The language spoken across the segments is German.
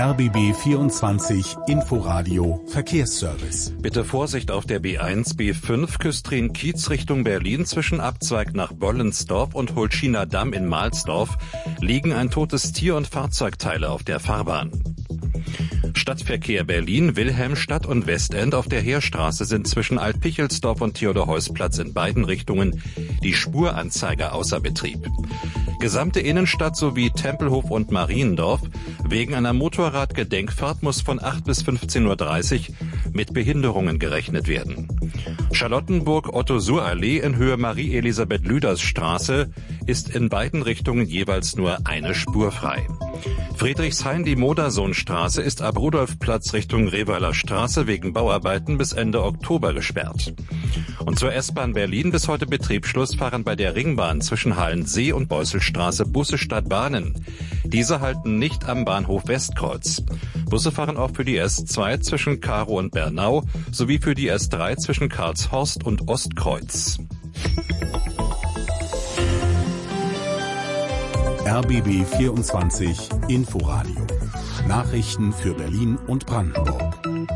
RBB 24 Inforadio Verkehrsservice. Bitte Vorsicht auf der B1, B5 Küstrin-Kiez Richtung Berlin zwischen Abzweig nach Bollensdorf und Holschiner Damm in Mahlsdorf liegen ein totes Tier und Fahrzeugteile auf der Fahrbahn. Stadtverkehr Berlin, Wilhelmstadt und Westend auf der Heerstraße sind zwischen Alt-Pichelsdorf und Theodor-Heuss-Platz in beiden Richtungen die Spuranzeiger außer Betrieb. Gesamte Innenstadt sowie Tempelhof und Mariendorf wegen einer Motorradgedenkfahrt muss von 8 bis 15.30 Uhr mit Behinderungen gerechnet werden. Charlottenburg-Otto-Suhr-Allee in Höhe Marie-Elisabeth-Lüders-Straße ist in beiden Richtungen jeweils nur eine Spur frei. Friedrichshain, die Modersohnstraße ist ab Rudolfplatz Richtung Rehweiler Straße wegen Bauarbeiten bis Ende Oktober gesperrt. Und zur S-Bahn Berlin bis heute Betriebsschluss fahren bei der Ringbahn zwischen Halensee und Beusselstraße Busse statt Bahnen. Diese halten nicht am Bahnhof Westkreuz. Busse fahren auch für die S2 zwischen Karow und Bernau sowie für die S3 zwischen Karlshorst und Ostkreuz. RBB 24 Inforadio. Nachrichten für Berlin und Brandenburg.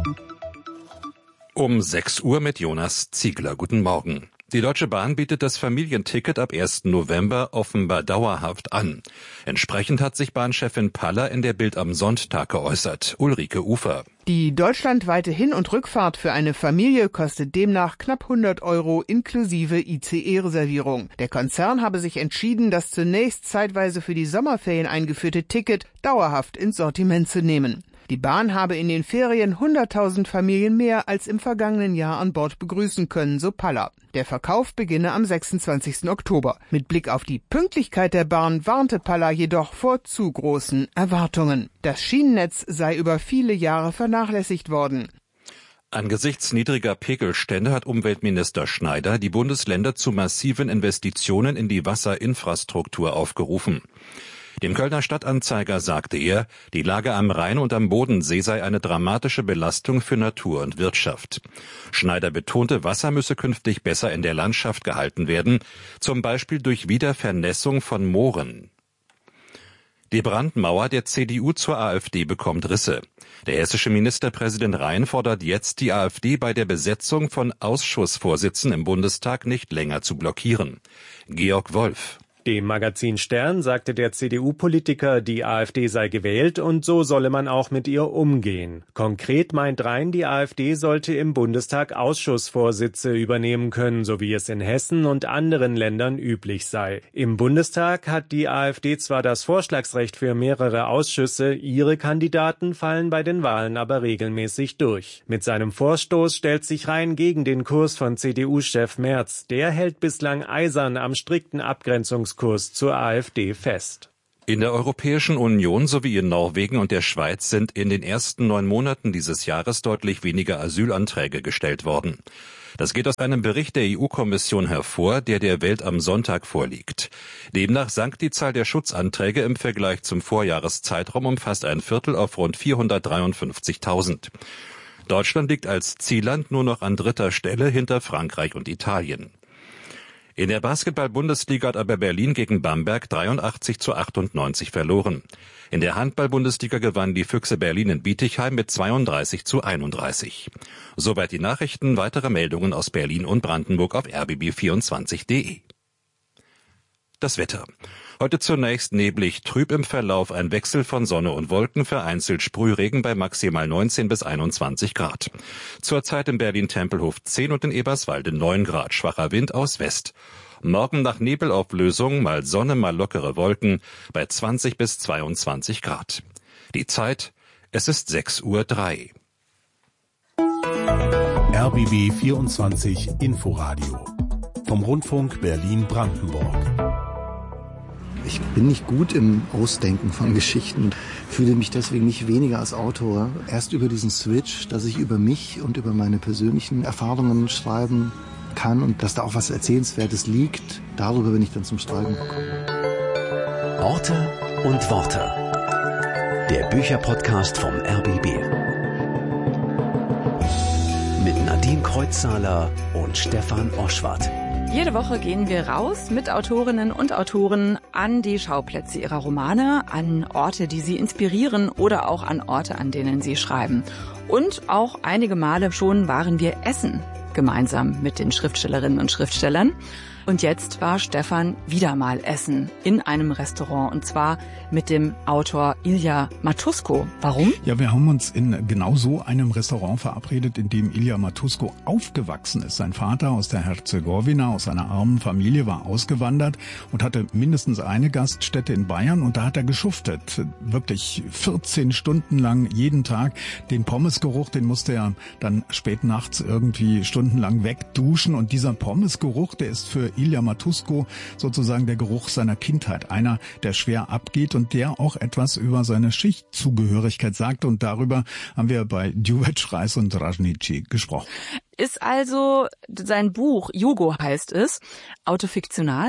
Um 6 Uhr mit Jonas Ziegler. Guten Morgen. Die Deutsche Bahn bietet das Familienticket ab 1. November offenbar dauerhaft an. Entsprechend hat sich Bahnchefin Paller in der Bild am Sonntag geäußert. Ulrike Ufer. Die deutschlandweite Hin- und Rückfahrt für eine Familie kostet demnach knapp 100 € inklusive ICE-Reservierung. Der Konzern habe sich entschieden, das zunächst zeitweise für die Sommerferien eingeführte Ticket dauerhaft ins Sortiment zu nehmen. Die Bahn habe in den Ferien 100.000 Familien mehr als im vergangenen Jahr an Bord begrüßen können, so Paller. Der Verkauf beginne am 26. Oktober. Mit Blick auf die Pünktlichkeit der Bahn warnte Paller jedoch vor zu großen Erwartungen. Das Schienennetz sei über viele Jahre vernachlässigt worden. Angesichts niedriger Pegelstände hat Umweltminister Schneider die Bundesländer zu massiven Investitionen in die Wasserinfrastruktur aufgerufen. Dem Kölner Stadtanzeiger sagte er, die Lage am Rhein und am Bodensee sei eine dramatische Belastung für Natur und Wirtschaft. Schneider betonte, Wasser müsse künftig besser in der Landschaft gehalten werden, zum Beispiel durch Wiedervernässung von Mooren. Die Brandmauer der CDU zur AfD bekommt Risse. Der hessische Ministerpräsident Rhein fordert jetzt, die AfD bei der Besetzung von Ausschussvorsitzen im Bundestag nicht länger zu blockieren. Georg Wolf. Dem Magazin Stern sagte der CDU-Politiker, die AfD sei gewählt und so solle man auch mit ihr umgehen. Konkret meint Rhein, die AfD sollte im Bundestag Ausschussvorsitze übernehmen können, so wie es in Hessen und anderen Ländern üblich sei. Im Bundestag hat die AfD zwar das Vorschlagsrecht für mehrere Ausschüsse, ihre Kandidaten fallen bei den Wahlen aber regelmäßig durch. Mit seinem Vorstoß stellt sich Rhein gegen den Kurs von CDU-Chef Merz. Der hält bislang eisern am strikten Abgrenzungskurs zur AfD fest. In der Europäischen Union sowie in Norwegen und der Schweiz sind in den ersten 9 Monaten dieses Jahres deutlich weniger Asylanträge gestellt worden. Das geht aus einem Bericht der EU-Kommission hervor, der Welt am Sonntag vorliegt. Demnach sank die Zahl der Schutzanträge im Vergleich zum Vorjahreszeitraum um fast ein Viertel auf rund 453.000. Deutschland liegt als Zielland nur noch an 3. Stelle hinter Frankreich und Italien. In der Basketball-Bundesliga hat aber Berlin gegen Bamberg 83:98 verloren. In der Handball-Bundesliga gewannen die Füchse Berlin in Bietigheim mit 32:31. Soweit die Nachrichten, weitere Meldungen aus Berlin und Brandenburg auf rbb24.de. Das Wetter. Heute zunächst neblig, trüb im Verlauf, ein Wechsel von Sonne und Wolken, vereinzelt Sprühregen bei maximal 19 bis 21 Grad. Zurzeit in Berlin-Tempelhof 10 und in Eberswalde 9 Grad, schwacher Wind aus West. Morgen nach Nebelauflösung mal Sonne, mal lockere Wolken bei 20 bis 22 Grad. Die Zeit, es ist 6:03 Uhr. RBB 24 Inforadio vom Rundfunk Berlin-Brandenburg. Ich bin nicht gut im Ausdenken von Geschichten, fühle mich deswegen nicht weniger als Autor. Erst über diesen Switch, dass ich über mich und über meine persönlichen Erfahrungen schreiben kann und dass da auch was Erzählenswertes liegt, darüber bin ich dann zum Schreiben gekommen. Orte und Worte. Der Bücherpodcast vom RBB. Mit Nadine Kreuzzahler und Stefan Oschwart. Jede Woche gehen wir raus mit Autorinnen und Autoren an die Schauplätze ihrer Romane, an Orte, die sie inspirieren oder auch an Orte, an denen sie schreiben. Und auch einige Male schon waren wir essen, gemeinsam mit den Schriftstellerinnen und Schriftstellern. Und jetzt war Stefan wieder mal essen in einem Restaurant, und zwar mit dem Autor Ilja Matusko. Warum? Ja, wir haben uns in genau so einem Restaurant verabredet, in dem Ilja Matusko aufgewachsen ist. Sein Vater aus der Herzegowina, aus einer armen Familie, war ausgewandert und hatte mindestens eine Gaststätte in Bayern, und da hat er geschuftet. Wirklich 14 Stunden lang jeden Tag. Den Pommesgeruch, den musste er dann spät nachts irgendwie stundenlang wegduschen, und dieser Pommesgeruch, der ist für Ilja Matusko sozusagen der Geruch seiner Kindheit. Einer, der schwer abgeht und der auch etwas über seine Schichtzugehörigkeit sagt. Und darüber haben wir bei Djuvec, Reis und Rajnici gesprochen. Ist also sein Buch, Jugo heißt es, autofiktional?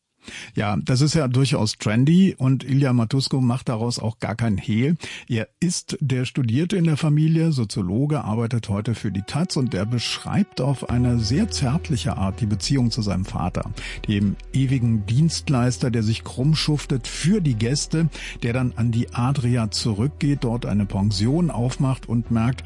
Ja, das ist ja durchaus trendy, und Ilja Matusko macht daraus auch gar kein Hehl. Er ist der Studierte in der Familie, Soziologe, arbeitet heute für die Taz, und er beschreibt auf eine sehr zärtliche Art die Beziehung zu seinem Vater, dem ewigen Dienstleister, der sich krumm schuftet für die Gäste, der dann an die Adria zurückgeht, dort eine Pension aufmacht und merkt,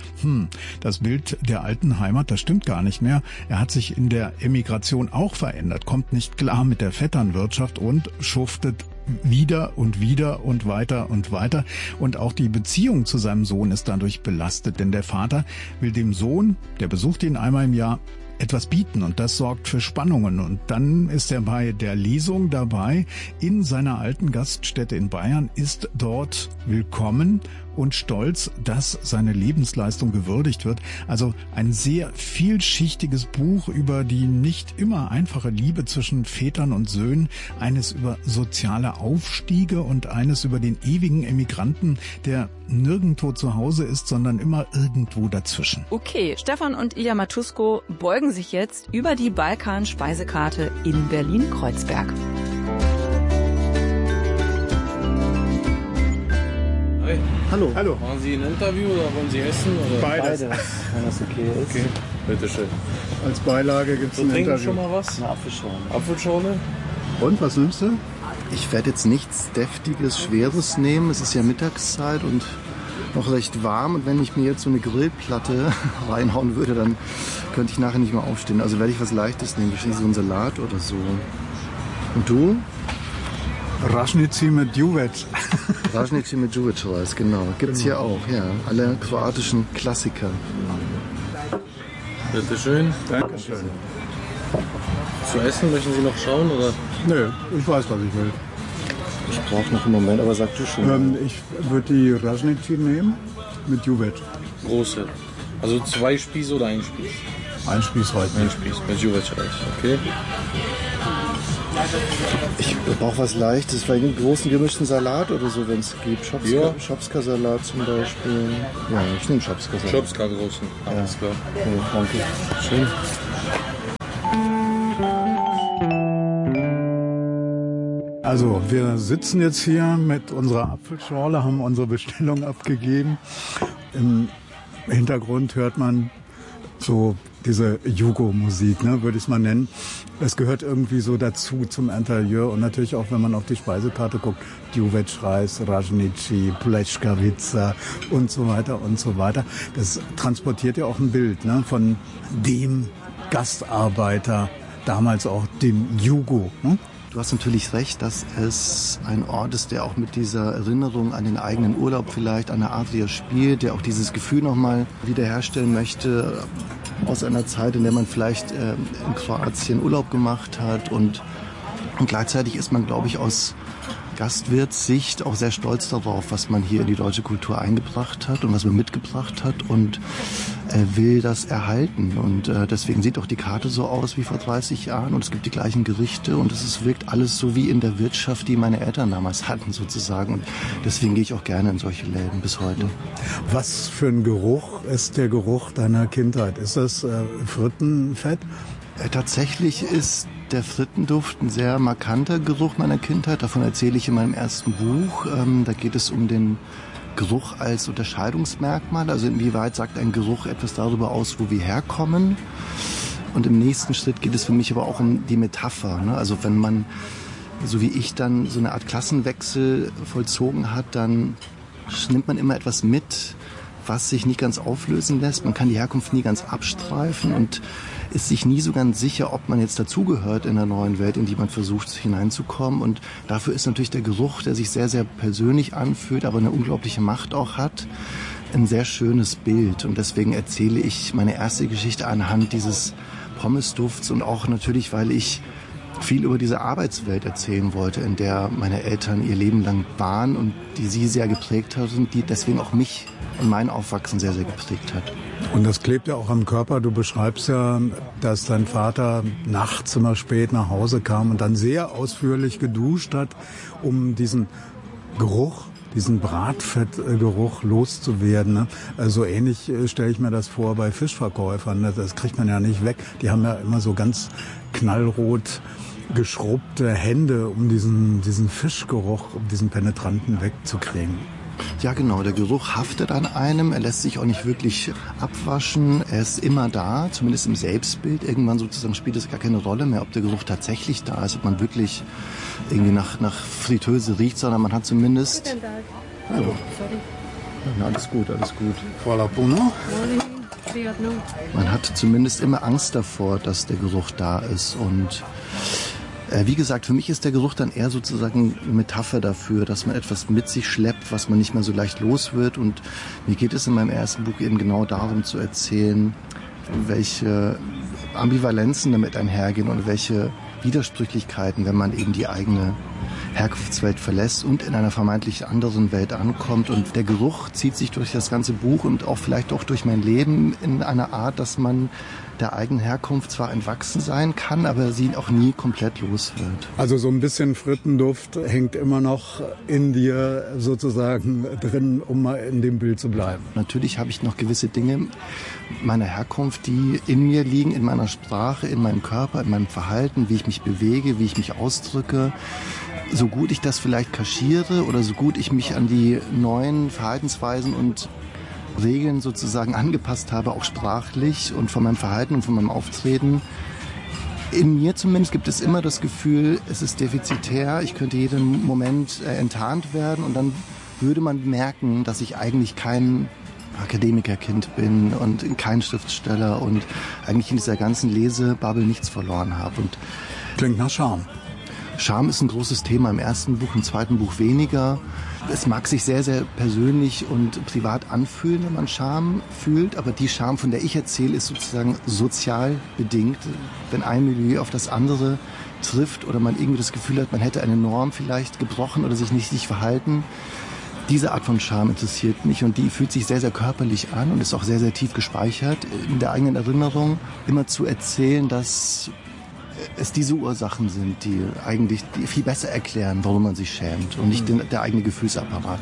das Bild der alten Heimat, das stimmt gar nicht mehr. Er hat sich in der Emigration auch verändert, kommt nicht klar mit der Vetternwirtschaft und schuftet wieder und wieder und weiter und weiter. Und auch die Beziehung zu seinem Sohn ist dadurch belastet, denn der Vater will dem Sohn, der besucht ihn einmal im Jahr, etwas bieten, und das sorgt für Spannungen. Und dann ist er bei der Lesung dabei in seiner alten Gaststätte in Bayern, ist dort willkommen und stolz, dass seine Lebensleistung gewürdigt wird. Also ein sehr vielschichtiges Buch über die nicht immer einfache Liebe zwischen Vätern und Söhnen, eines über soziale Aufstiege und eines über den ewigen Emigranten, der nirgendwo zu Hause ist, sondern immer irgendwo dazwischen. Okay, Stefan und Ilja Matusko beugen sich jetzt über die Balkan-Speisekarte in Berlin-Kreuzberg. Hi. Hallo. Hallo. Machen Sie ein Interview oder wollen Sie essen? Oder? Beides. Wenn das okay ist. Okay, bitteschön. Als Beilage gibt es So, ein trinken Interview. schon mal was? Eine Apfelschorle. Apfelschorle? Und, was nimmst du? Ich werde jetzt nichts Deftiges, Schweres nehmen. Es ist ja Mittagszeit und noch recht warm. Und wenn ich mir jetzt so eine Grillplatte reinhauen würde, dann könnte ich nachher nicht mehr aufstehen. Also werde ich was Leichtes nehmen, wahrscheinlich so einen Salat oder so. Und du? Rajnici mit Djuvec. Rajnici mit Djuvec-Reis, genau. Gibt's hier auch, ja. Alle kroatischen Klassiker. Bitteschön. Dankeschön. Zu essen möchten Sie noch schauen? Oder? Nö, ich weiß, was ich will. Ich brauche noch einen Moment, aber sag du schon. Ich würde die Rajnici nehmen mit Djuvec. Große. Also 2 Spieße oder 1 Spieß? Ein Spieß reicht. Ein Spieß mit Djuvec-Reis, okay? Ich brauche was Leichtes, vielleicht einen großen gemischten Salat oder so, wenn es gibt. Ja. Schopska-Salat zum Beispiel. Ja, ich nehme Schopska-Salat. Schopska großen, alles klar. Oh, danke. Schön. Also, wir sitzen jetzt hier mit unserer Apfelschorle, haben unsere Bestellung abgegeben. Im Hintergrund hört man so diese Jugo-Musik, ne, würde ich es mal nennen. Es gehört irgendwie so dazu zum Interieur, und natürlich auch, wenn man auf die Speisekarte guckt, Djuvec-Reis, Rajnici, Pleškavica und so weiter und so weiter. Das transportiert ja auch ein Bild, ne, von dem Gastarbeiter, damals auch dem Jugo, ne? Du hast natürlich recht, dass es ein Ort ist, der auch mit dieser Erinnerung an den eigenen Urlaub vielleicht an der Adria spielt, der auch dieses Gefühl nochmal wiederherstellen möchte aus einer Zeit, in der man vielleicht in Kroatien Urlaub gemacht hat. Und gleichzeitig ist man, glaube ich, aus Gastwirtssicht auch sehr stolz darauf, was man hier in die deutsche Kultur eingebracht hat und was man mitgebracht hat, und will das erhalten. Und deswegen sieht auch die Karte so aus wie vor 30 Jahren, und es gibt die gleichen Gerichte, und es wirkt alles so wie in der Wirtschaft, die meine Eltern damals hatten sozusagen. Und deswegen gehe ich auch gerne in solche Läden bis heute. Was für ein Geruch ist der Geruch deiner Kindheit? Ist das Frittenfett? Tatsächlich ist der Frittenduft ein sehr markanter Geruch meiner Kindheit. Davon erzähle ich in meinem ersten Buch. Da geht es um den Geruch als Unterscheidungsmerkmal. Also inwieweit sagt ein Geruch etwas darüber aus, wo wir herkommen. Und im nächsten Schritt geht es für mich aber auch um die Metapher. Ne? Also wenn man, so wie ich, dann so eine Art Klassenwechsel vollzogen hat, dann nimmt man immer etwas mit, was sich nicht ganz auflösen lässt. Man kann die Herkunft nie ganz abstreifen und ist sich nie so ganz sicher, ob man jetzt dazugehört in der neuen Welt, in die man versucht hineinzukommen. Und dafür ist natürlich der Geruch, der sich sehr, sehr persönlich anfühlt, aber eine unglaubliche Macht auch hat, ein sehr schönes Bild. Und deswegen erzähle ich meine erste Geschichte anhand dieses Pommesdufts und auch natürlich, weil ich viel über diese Arbeitswelt erzählen wollte, in der meine Eltern ihr Leben lang waren und die sie sehr geprägt hat und die deswegen auch mich und mein Aufwachsen sehr, sehr geprägt hat. Und das klebt ja auch am Körper. Du beschreibst ja, dass dein Vater nachts immer spät nach Hause kam und dann sehr ausführlich geduscht hat, um diesen Geruch, diesen Bratfettgeruch loszuwerden. Ne? So ähnlich stelle ich mir das vor bei Fischverkäufern. Ne? Das kriegt man ja nicht weg. Die haben ja immer so ganz knallrot geschrubbte Hände, um diesen Fischgeruch, um diesen penetranten wegzukriegen. Ja, genau. Der Geruch haftet an einem. Er lässt sich auch nicht wirklich abwaschen. Er ist immer da, zumindest im Selbstbild. Irgendwann sozusagen spielt es gar keine Rolle mehr, ob der Geruch tatsächlich da ist, ob man wirklich irgendwie nach Fritteuse riecht, sondern man hat zumindest... Hallo. Sorry. Ja, alles gut, alles gut. Voilà, Bruno. Man hat zumindest immer Angst davor, dass der Geruch da ist. Und wie gesagt, für mich ist der Geruch dann eher sozusagen eine Metapher dafür, dass man etwas mit sich schleppt, was man nicht mehr so leicht los wird. Und mir geht es in meinem ersten Buch eben genau darum zu erzählen, welche Ambivalenzen damit einhergehen und welche Widersprüchlichkeiten, wenn man eben die eigene Herkunftswelt verlässt und in einer vermeintlich anderen Welt ankommt. Und der Geruch zieht sich durch das ganze Buch und auch vielleicht auch durch mein Leben in einer Art, dass man der eigenen Herkunft zwar entwachsen sein kann, aber sie auch nie komplett los wird. Also so ein bisschen Frittenduft hängt immer noch in dir sozusagen drin, um mal in dem Bild zu bleiben. Natürlich habe ich noch gewisse Dinge meiner Herkunft, die in mir liegen, in meiner Sprache, in meinem Körper, in meinem Verhalten, wie ich mich bewege, wie ich mich ausdrücke. So gut ich das vielleicht kaschiere oder so gut ich mich an die neuen Verhaltensweisen und Regeln sozusagen angepasst habe, auch sprachlich und von meinem Verhalten und von meinem Auftreten. In mir zumindest gibt es immer das Gefühl, es ist defizitär, ich könnte jeden Moment enttarnt werden und dann würde man merken, dass ich eigentlich kein Akademikerkind bin und kein Schriftsteller und eigentlich in dieser ganzen Lesebubble nichts verloren habe. Und klingt nach Scham. Scham ist ein großes Thema im ersten Buch, im zweiten Buch weniger. Es mag sich sehr, sehr persönlich und privat anfühlen, wenn man Scham fühlt, aber die Scham, von der ich erzähle, ist sozusagen sozial bedingt. Wenn ein Milieu auf das andere trifft oder man irgendwie das Gefühl hat, man hätte eine Norm vielleicht gebrochen oder sich nicht richtig verhalten, diese Art von Scham interessiert mich und die fühlt sich sehr, sehr körperlich an und ist auch sehr, sehr tief gespeichert in der eigenen Erinnerung. Immer zu erzählen, dass es diese Ursachen sind, die eigentlich viel besser erklären, warum man sich schämt und nicht der eigene Gefühlsapparat.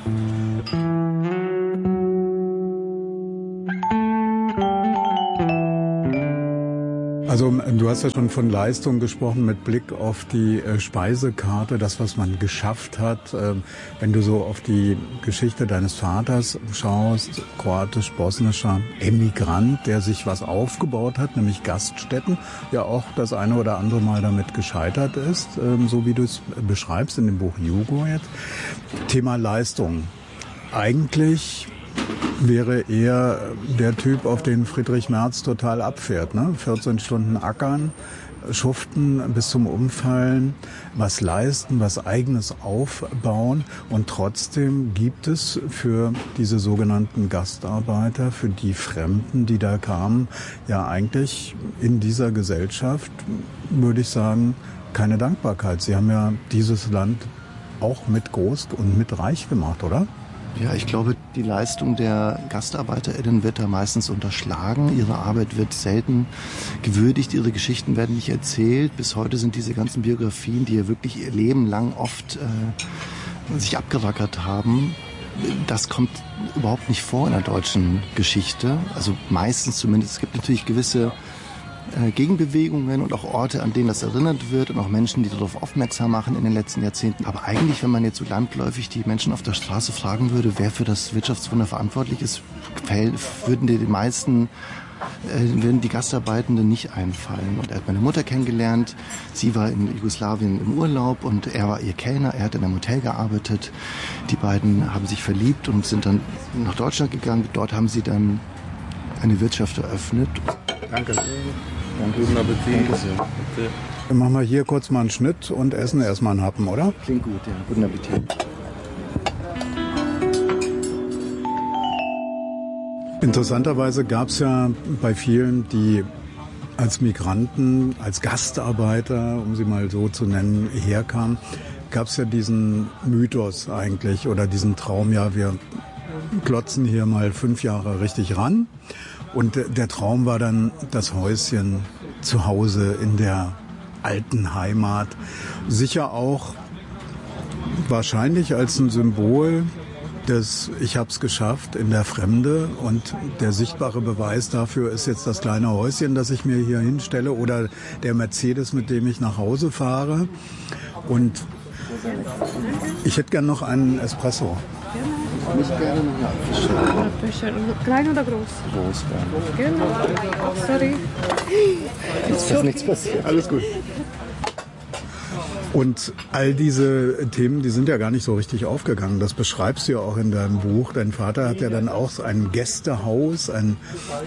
Also du hast ja schon von Leistung gesprochen mit Blick auf die Speisekarte, das, was man geschafft hat. Wenn du so auf die Geschichte deines Vaters schaust, kroatisch-bosnischer Emigrant, der sich was aufgebaut hat, nämlich Gaststätten, ja auch das eine oder andere Mal damit gescheitert ist, so wie du es beschreibst in dem Buch Jugo jetzt. Thema Leistung. Eigentlich wäre eher der Typ, auf den Friedrich Merz total abfährt, ne? 14 Stunden ackern, schuften bis zum Umfallen, was leisten, was Eigenes aufbauen und trotzdem gibt es für diese sogenannten Gastarbeiter, für die Fremden, die da kamen, ja eigentlich in dieser Gesellschaft, würde ich sagen, keine Dankbarkeit. Sie haben ja dieses Land auch mit groß und mit reich gemacht, oder? Ja, ich glaube, die Leistung der GastarbeiterInnen wird da meistens unterschlagen. Ihre Arbeit wird selten gewürdigt, ihre Geschichten werden nicht erzählt. Bis heute sind diese ganzen Biografien, die ja wirklich ihr Leben lang oft sich abgerackert haben, das kommt überhaupt nicht vor in der deutschen Geschichte. Also meistens zumindest. Es gibt natürlich gewisse Gegenbewegungen und auch Orte, an denen das erinnert wird und auch Menschen, die darauf aufmerksam machen in den letzten Jahrzehnten. Aber eigentlich, wenn man jetzt so landläufig die Menschen auf der Straße fragen würde, wer für das Wirtschaftswunder verantwortlich ist, würden die meisten werden die Gastarbeitenden nicht einfallen. Und er hat meine Mutter kennengelernt. Sie war in Jugoslawien im Urlaub und er war ihr Kellner. Er hat in einem Hotel gearbeitet. Die beiden haben sich verliebt und sind dann nach Deutschland gegangen. Dort haben sie dann eine Wirtschaft eröffnet. Danke. Guten Appetit. Dann machen wir hier kurz mal einen Schnitt und essen erstmal einen Happen, oder? Klingt gut, ja. Guten Appetit. Interessanterweise gab es ja bei vielen, die als Migranten, als Gastarbeiter, um sie mal so zu nennen, herkamen, gab es ja diesen Mythos eigentlich oder diesen Traum, ja, wir klotzen hier mal 5 Jahre richtig ran. Und der Traum war dann das Häuschen zu Hause in der alten Heimat. Sicher auch wahrscheinlich als ein Symbol des Ich hab's geschafft in der Fremde. Und der sichtbare Beweis dafür ist jetzt das kleine Häuschen, das ich mir hier hinstelle oder der Mercedes, mit dem ich nach Hause fahre. Und ich hätte gern noch einen Espresso. Nicht gerne noch eine Apfelschorle. Klein oder groß? Groß gerne. Genau. Sorry. Jetzt ist nichts passiert. Alles gut. Und all diese Themen, die sind ja gar nicht so richtig aufgegangen. Das beschreibst du ja auch in deinem Buch. Dein Vater hat ja dann auch ein Gästehaus, ein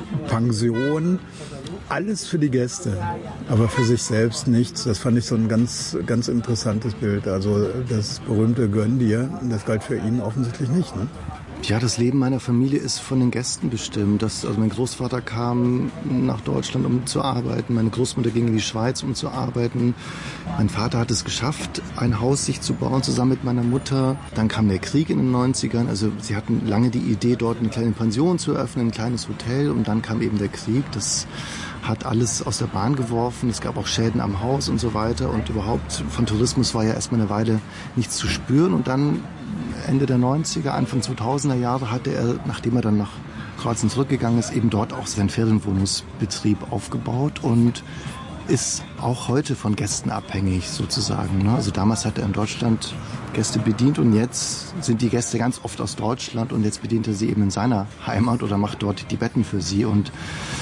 Pension. Alles für die Gäste, aber für sich selbst nichts. Das fand ich so ein ganz, ganz interessantes Bild. Also das berühmte Gönn dir, das galt für ihn offensichtlich nicht, ne? Ja, das Leben meiner Familie ist von den Gästen bestimmt. Also mein Großvater kam nach Deutschland, um zu arbeiten. Meine Großmutter ging in die Schweiz, um zu arbeiten. Mein Vater hat es geschafft, ein Haus sich zu bauen, zusammen mit meiner Mutter. Dann kam der Krieg in den 90ern. Also sie hatten lange die Idee, dort eine kleine Pension zu eröffnen, ein kleines Hotel. Und dann kam eben der Krieg. Das hat alles aus der Bahn geworfen. Es gab auch Schäden am Haus und so weiter. Und überhaupt von Tourismus war ja erstmal eine Weile nichts zu spüren. Und dann Ende der 90er, Anfang 2000er Jahre hatte er, nachdem er dann nach Kroatien zurückgegangen ist, eben dort auch seinen Ferienwohnungsbetrieb aufgebaut und ist auch heute von Gästen abhängig sozusagen. Also damals hat er in Deutschland Gäste bedient und jetzt sind die Gäste ganz oft aus Deutschland und jetzt bedient er sie eben in seiner Heimat oder macht dort die Betten für sie. Und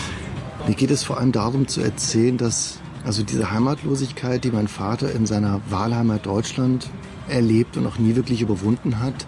mir geht es vor allem darum zu erzählen, dass also diese Heimatlosigkeit, die mein Vater in seiner Wahlheimat Deutschland erlebt und auch nie wirklich überwunden hat,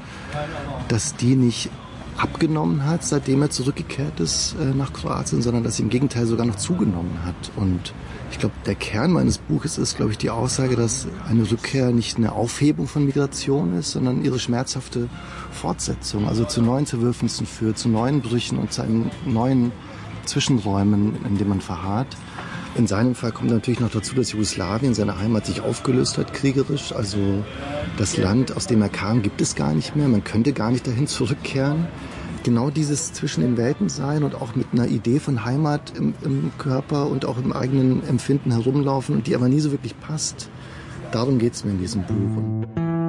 dass die nicht abgenommen hat, seitdem er zurückgekehrt ist nach Kroatien, sondern dass sie im Gegenteil sogar noch zugenommen hat. Und ich glaube, der Kern meines Buches ist, glaube ich, die Aussage, dass eine Rückkehr nicht eine Aufhebung von Migration ist, sondern ihre schmerzhafte Fortsetzung, also zu neuen Zerwürfnissen führt, zu neuen Brüchen und zu einem neuen Zwischenräumen, in denen man verharrt. In seinem Fall kommt natürlich noch dazu, dass Jugoslawien, seine Heimat, sich aufgelöst hat, kriegerisch. Also das Land, aus dem er kam, gibt es gar nicht mehr. Man könnte gar nicht dahin zurückkehren. Genau dieses zwischen den Welten sein und auch mit einer Idee von Heimat im Körper und auch im eigenen Empfinden herumlaufen und die aber nie so wirklich passt. Darum geht es mir in diesem Buch.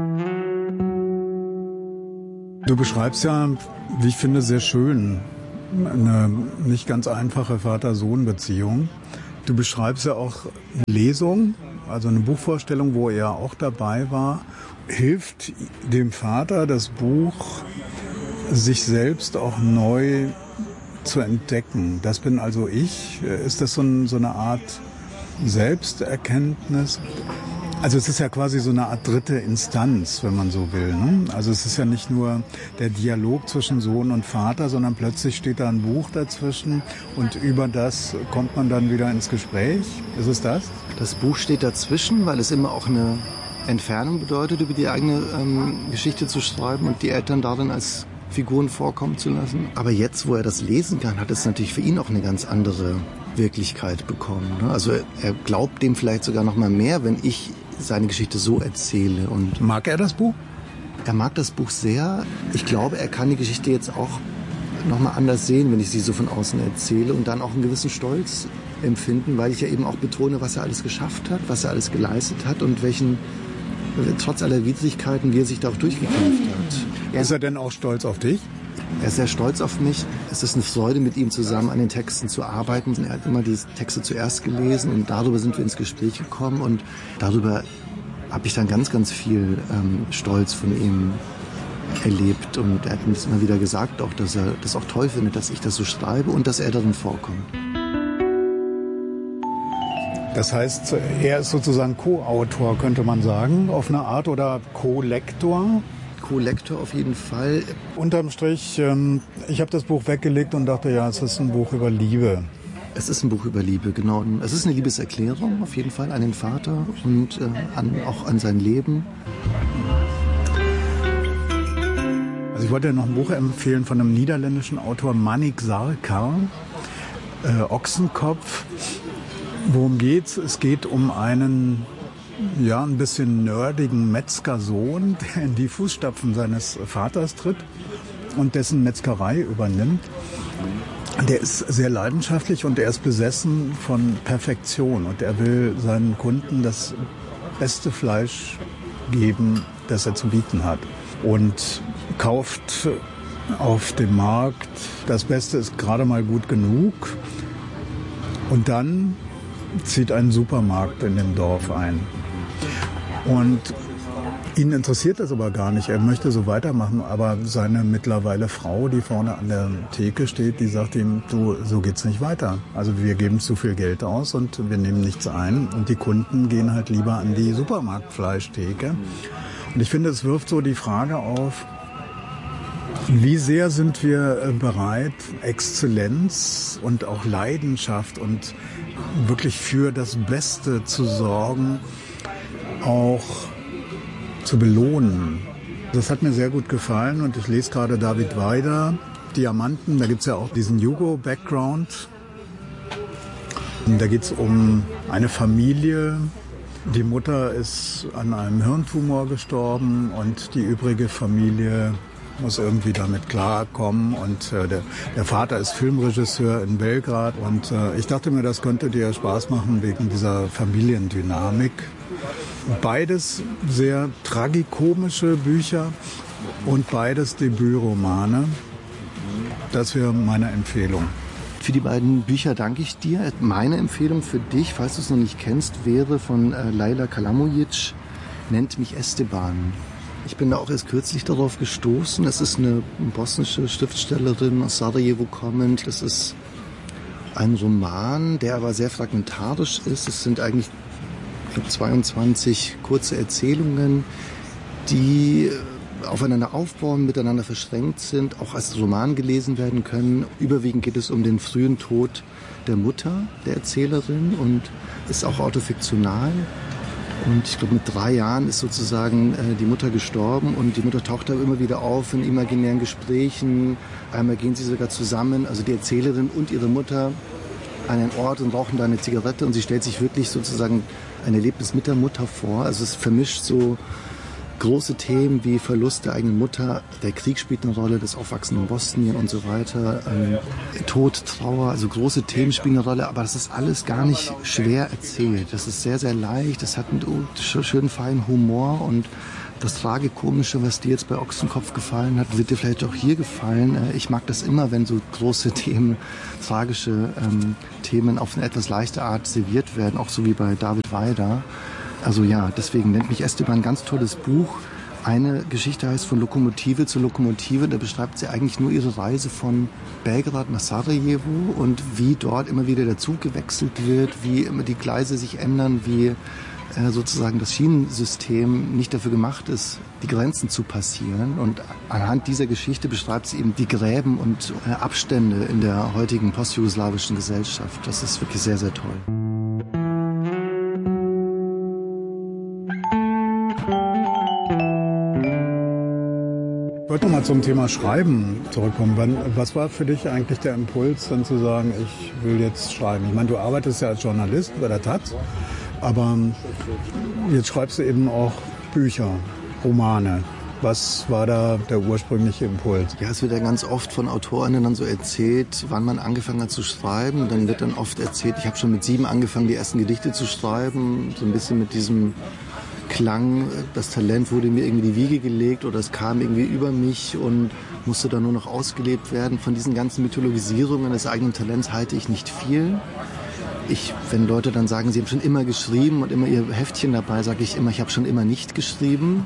Du beschreibst ja, wie ich finde, sehr schön eine nicht ganz einfache Vater-Sohn-Beziehung. Du beschreibst ja auch eine Lesung, also eine Buchvorstellung, wo er auch dabei war. Hilft dem Vater das Buch, sich selbst auch neu zu entdecken? Das bin also ich. Ist das so eine Art Selbsterkenntnis? Also es ist ja quasi so eine Art dritte Instanz, wenn man so will, ne? Also es ist ja nicht nur der Dialog zwischen Sohn und Vater, sondern plötzlich steht da ein Buch dazwischen und über das kommt man dann wieder ins Gespräch. Ist es das? Das Buch steht dazwischen, weil es immer auch eine Entfernung bedeutet, über die eigene Geschichte zu schreiben und die Eltern darin als Figuren vorkommen zu lassen. Aber jetzt, wo er das lesen kann, hat es natürlich für ihn auch eine ganz andere Wirklichkeit bekommen. Also er glaubt dem vielleicht sogar noch mal mehr, wenn ich seine Geschichte so erzähle. Und mag er das Buch? Er mag das Buch sehr. Ich glaube, er kann die Geschichte jetzt auch noch mal anders sehen, wenn ich sie so von außen erzähle und dann auch einen gewissen Stolz empfinden, weil ich ja eben auch betone, was er alles geschafft hat, was er alles geleistet hat und trotz aller Widrigkeiten, wie er sich da auch durchgekämpft hat. Ist er denn auch stolz auf dich? Er ist sehr stolz auf mich. Es ist eine Freude, mit ihm zusammen an den Texten zu arbeiten. Er hat immer die Texte zuerst gelesen und darüber sind wir ins Gespräch gekommen und darüber habe ich dann ganz, ganz viel Stolz von ihm erlebt. Und er hat mir das immer wieder gesagt, auch, dass er das auch toll findet, dass ich das so schreibe und dass er darin vorkommt. Das heißt, er ist sozusagen Co-Autor, könnte man sagen, auf eine Art, oder Co-Lektor? Co-Lektor auf jeden Fall. Unterm Strich, ich habe das Buch weggelegt und dachte, ja, es ist ein Buch über Liebe. Es ist ein Buch über Liebe, genau. Es ist eine Liebeserklärung auf jeden Fall an den Vater und auch an sein Leben. Also ich wollte ja noch ein Buch empfehlen von einem niederländischen Autor, Manik Sarkar, Ochsenkopf. Worum geht's? Es geht um einen, ja, ein bisschen nerdigen Metzgersohn, der in die Fußstapfen seines Vaters tritt und dessen Metzgerei übernimmt. Der ist sehr leidenschaftlich und er ist besessen von Perfektion und er will seinen Kunden das beste Fleisch geben, das er zu bieten hat, und kauft auf dem Markt, das Beste ist gerade mal gut genug, und dann zieht ein Supermarkt in dem Dorf ein. Und ihn interessiert das aber gar nicht. Er möchte so weitermachen, aber seine mittlerweile Frau, die vorne an der Theke steht, die sagt ihm, du, so geht's nicht weiter. Also wir geben zu viel Geld aus und wir nehmen nichts ein. Und die Kunden gehen halt lieber an die Supermarktfleischtheke. Und ich finde, es wirft so die Frage auf, wie sehr sind wir bereit, Exzellenz und auch Leidenschaft und wirklich für das Beste zu sorgen, auch zu belohnen. Das hat mir sehr gut gefallen und ich lese gerade David Weider, Diamanten, da gibt es ja auch diesen Jugo-Background. Da geht es um eine Familie. Die Mutter ist an einem Hirntumor gestorben und die übrige Familie muss irgendwie damit klarkommen. Und der Vater ist Filmregisseur in Belgrad. Und ich dachte mir, das könnte dir Spaß machen wegen dieser Familiendynamik. Beides sehr tragikomische Bücher und beides Debütromane. Das wäre meine Empfehlung. Für die beiden Bücher danke ich dir. Meine Empfehlung für dich, falls du es noch nicht kennst, wäre von Leila Kalamujic, Nennt mich Esteban. Ich bin da auch erst kürzlich darauf gestoßen. Es ist eine bosnische Schriftstellerin aus Sarajevo kommend. Das ist ein Roman, der aber sehr fragmentarisch ist. Es sind eigentlich 22 kurze Erzählungen, die aufeinander aufbauen, miteinander verschränkt sind, auch als Roman gelesen werden können. Überwiegend geht es um den frühen Tod der Mutter der Erzählerin und ist auch autofiktional. Und ich glaube, mit 3 Jahren ist sozusagen die Mutter gestorben und die Mutter taucht da immer wieder auf in imaginären Gesprächen. Einmal gehen sie sogar zusammen, also die Erzählerin und ihre Mutter, an einen Ort und rauchen da eine Zigarette und sie stellt sich wirklich sozusagen ein Erlebnis mit der Mutter vor. Also es vermischt so große Themen wie Verlust der eigenen Mutter, der Krieg spielt eine Rolle, das Aufwachsen in Bosnien und so weiter, Tod, Trauer, also große Themen spielen eine Rolle, aber das ist alles gar nicht schwer erzählt. Das ist sehr, sehr leicht, das hat einen schönen, feinen Humor und das Tragikomische, was dir jetzt bei Ochsenkopf gefallen hat, wird dir vielleicht auch hier gefallen. Ich mag das immer, wenn so große Themen, tragische Themen auf eine etwas leichte Art serviert werden, auch so wie bei David Weider. Also ja, deswegen Nennt mich Esteban, ein ganz tolles Buch. Eine Geschichte heißt Von Lokomotive zu Lokomotive. Da beschreibt sie eigentlich nur ihre Reise von Belgrad nach Sarajevo und wie dort immer wieder der Zug gewechselt wird, wie immer die Gleise sich ändern, wie sozusagen das Schienensystem nicht dafür gemacht ist, die Grenzen zu passieren. Und anhand dieser Geschichte beschreibt sie eben die Gräben und Abstände in der heutigen postjugoslawischen Gesellschaft. Das ist wirklich sehr, sehr toll. Ich wollte noch mal zum Thema Schreiben zurückkommen. Was war für dich eigentlich der Impuls, dann zu sagen, ich will jetzt schreiben? Ich meine, du arbeitest ja als Journalist bei der Taz, aber jetzt schreibst du eben auch Bücher, Romane. Was war da der ursprüngliche Impuls? Ja, es wird ja ganz oft von Autorinnen dann so erzählt, wann man angefangen hat zu schreiben. Dann wird dann oft erzählt, ich habe schon mit 7 angefangen, die ersten Gedichte zu schreiben. So ein bisschen mit diesem Klang, das Talent wurde mir irgendwie in die Wiege gelegt oder es kam irgendwie über mich und musste dann nur noch ausgelebt werden. Von diesen ganzen Mythologisierungen des eigenen Talents halte ich nicht viel. Wenn Leute dann sagen, sie haben schon immer geschrieben und immer ihr Heftchen dabei, sage ich immer, ich habe schon immer nicht geschrieben.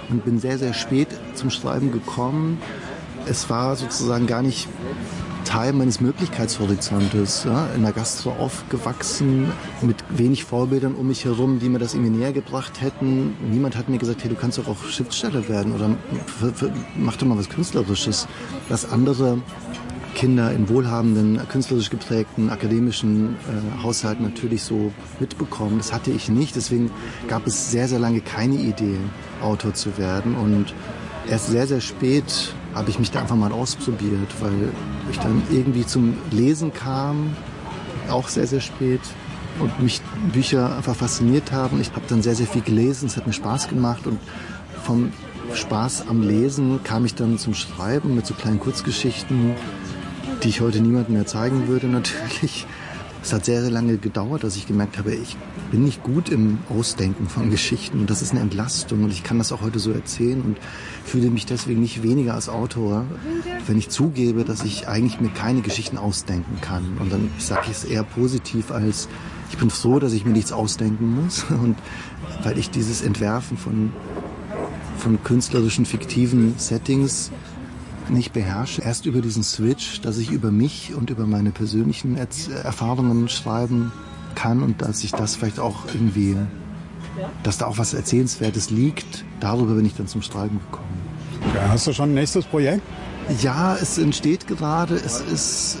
und bin sehr, sehr spät zum Schreiben gekommen. Es war sozusagen gar nicht Teil meines Möglichkeitshorizontes. Ja? In der Gastro aufgewachsen, mit wenig Vorbildern um mich herum, die mir das irgendwie näher gebracht hätten. Niemand hat mir gesagt, hey, du kannst doch auch Schriftsteller werden oder mach doch mal was Künstlerisches. Was andere Kinder in wohlhabenden, künstlerisch geprägten, akademischen Haushalten natürlich so mitbekommen. Das hatte ich nicht. Deswegen gab es sehr, sehr lange keine Idee, Autor zu werden. Und erst sehr, sehr spät habe ich mich da einfach mal ausprobiert, weil ich dann irgendwie zum Lesen kam, auch sehr, sehr spät. Und mich Bücher einfach fasziniert haben. Ich habe dann sehr, sehr viel gelesen. Es hat mir Spaß gemacht. Und vom Spaß am Lesen kam ich dann zum Schreiben mit so kleinen Kurzgeschichten, die ich heute niemandem mehr zeigen würde natürlich. Es hat sehr, sehr lange gedauert, dass ich gemerkt habe, ich bin nicht gut im Ausdenken von Geschichten. Und das ist eine Entlastung und ich kann das auch heute so erzählen und fühle mich deswegen nicht weniger als Autor, wenn ich zugebe, dass ich eigentlich mir keine Geschichten ausdenken kann. Und dann sage ich es eher positiv als, ich bin froh, dass ich mir nichts ausdenken muss. Und weil ich dieses Entwerfen von künstlerischen, fiktiven Settings nicht beherrsche. Erst über diesen Switch, dass ich über mich und über meine persönlichen Erfahrungen schreiben kann und dass ich das vielleicht auch irgendwie, dass da auch was Erzählenswertes liegt, darüber bin ich dann zum Schreiben gekommen. Okay, hast du schon ein nächstes Projekt? Ja, es entsteht gerade, es ist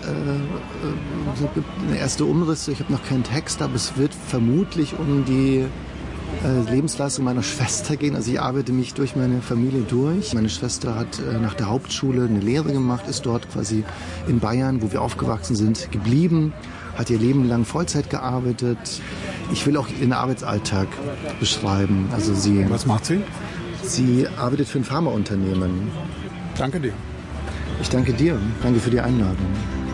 eine erste Umrisse, ich habe noch keinen Text, aber es wird vermutlich um die Lebensleistung meiner Schwester gehen. Also ich arbeite mich durch meine Familie durch. Meine Schwester hat nach der Hauptschule eine Lehre gemacht, ist dort quasi in Bayern, wo wir aufgewachsen sind, geblieben, hat ihr Leben lang Vollzeit gearbeitet. Ich will auch ihren Arbeitsalltag beschreiben. Also was macht sie? Sie arbeitet für ein Pharmaunternehmen. Danke dir. Ich danke dir. Danke für die Einladung.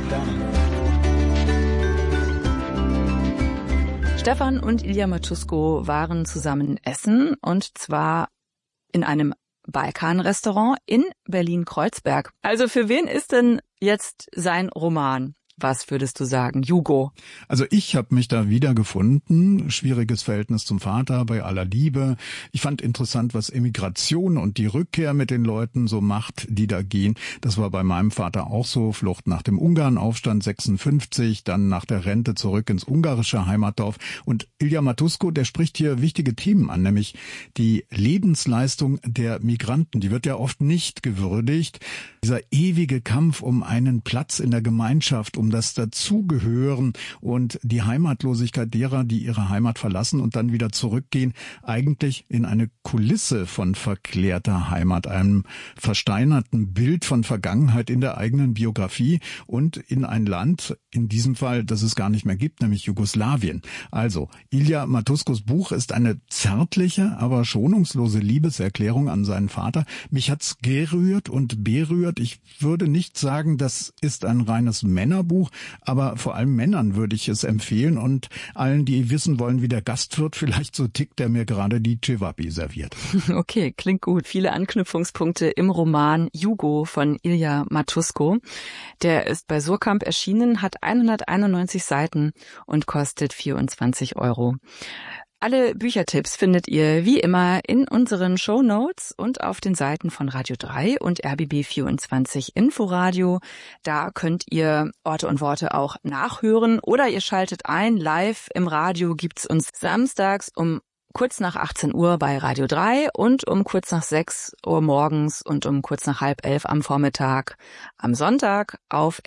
Stefan und Ilja Matuszko waren zusammen essen und zwar in einem Balkanrestaurant in Berlin-Kreuzberg. Also für wen ist denn jetzt sein Roman? Was würdest du sagen, Hugo? Also ich habe mich da wiedergefunden. Schwieriges Verhältnis zum Vater bei aller Liebe. Ich fand interessant, was Emigration und die Rückkehr mit den Leuten so macht, die da gehen. Das war bei meinem Vater auch so. Flucht nach dem Ungarnaufstand 56, dann nach der Rente zurück ins ungarische Heimatdorf. Und Ilja Matuszko, der spricht hier wichtige Themen an, nämlich die Lebensleistung der Migranten. Die wird ja oft nicht gewürdigt. Dieser ewige Kampf um einen Platz in der Gemeinschaft, um das Dazugehören und die Heimatlosigkeit derer, die ihre Heimat verlassen und dann wieder zurückgehen, eigentlich in eine Kulisse von verklärter Heimat, einem versteinerten Bild von Vergangenheit in der eigenen Biografie und in ein Land, in diesem Fall, das es gar nicht mehr gibt, nämlich Jugoslawien. Also, Ilja Matuszkos Buch ist eine zärtliche, aber schonungslose Liebeserklärung an seinen Vater. Mich hat's gerührt und berührt. Ich würde nicht sagen, das ist ein reines Männerbuch, aber vor allem Männern würde ich es empfehlen und allen, die wissen wollen, wie der Gastwirt vielleicht so tickt, der mir gerade die Cevapi serviert. Okay, klingt gut. Viele Anknüpfungspunkte im Roman Hugo von Ilja Matuszko. Der ist bei Surkamp erschienen, hat 191 Seiten und kostet 24 €. Alle Büchertipps findet ihr wie immer in unseren Shownotes und auf den Seiten von Radio 3 und RBB24 Inforadio. Da könnt ihr Orte und Worte auch nachhören oder ihr schaltet ein. Live im Radio gibt's uns samstags um kurz nach 18 Uhr bei Radio 3 und um kurz nach 6 Uhr morgens und um kurz nach 10:30 am Vormittag am Sonntag auf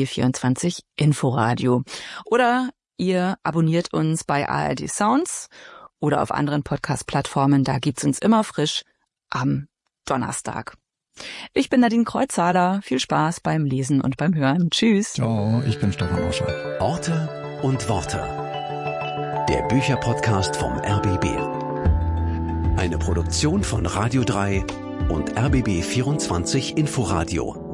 RBB24 Inforadio. Oder ihr abonniert uns bei ARD Sounds oder auf anderen Podcast-Plattformen. Da gibt's uns immer frisch am Donnerstag. Ich bin Nadine Kreuzhader. Viel Spaß beim Lesen und beim Hören. Tschüss. Ciao, ich bin Stefan Oschwald. Orte und Worte. Der Bücherpodcast vom RBB. Eine Produktion von Radio 3 und RBB24 Inforadio.